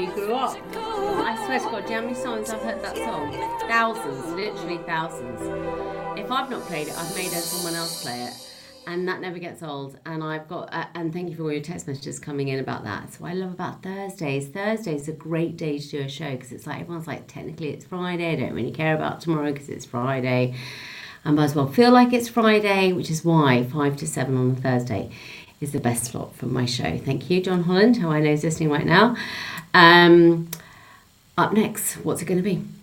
you grew up. I swear to God, do you know how many songs I've heard that song? Thousands, literally thousands. If I've not played it, I've made someone else play it. And that never gets old. And I've got, and thank you for all your text messages coming in about that. So I love about Thursdays. Thursday's a great day to do a show because it's like, everyone's like, technically it's Friday. I don't really care about tomorrow because it's Friday. I might as well feel like it's Friday, which is why 5 to 7 on a Thursday is the best slot for my show. Thank you, John Holland, who I know is listening right now. Up next, what's it going to be?